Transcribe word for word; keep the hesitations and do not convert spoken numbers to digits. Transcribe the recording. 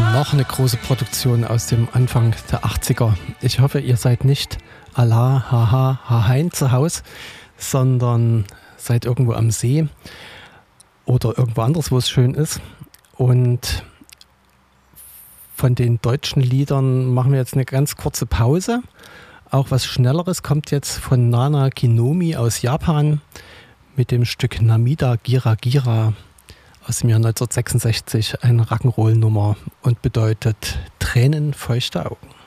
Noch eine große Produktion aus dem Anfang der achtziger. Ich hoffe, ihr seid nicht Allah, haha, hahain zu Hause, sondern seid irgendwo am See oder irgendwo anders, wo es schön ist. Und von den deutschen Liedern machen wir jetzt eine ganz kurze Pause. Auch was Schnelleres kommt jetzt von Nana Kinomi aus Japan mit dem Stück Namida Gira Gira aus dem Jahr neunzehnhundertsechsundsechzig, eine Rock'n'Roll-Nummer und bedeutet tränenfeuchte Augen.